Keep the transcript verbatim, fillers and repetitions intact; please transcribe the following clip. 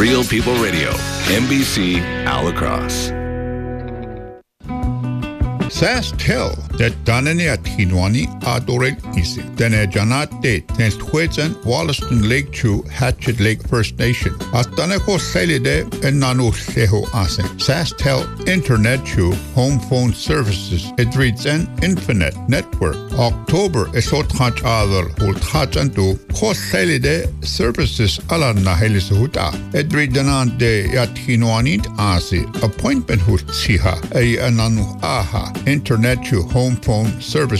Real People Radio, N B C, Alacross. SaskTel that Danania Tinwani Adorel Isi. Dene Janate Tens Twitsen Wollaston Lake Chew Hatchet Lake First Nation. Astaneko Selide and Nanu Seho Asen. SaskTel Internet Chew Home Phone Services. It reads an Infinite Network. October Esot Hach Adel Ult Hachantu Kos Selide Services Alanna Helisuhuta. It read Danante Yatinwani Asi. Appointment Hut Siha. A Ananu Aha. Internet to home phone service.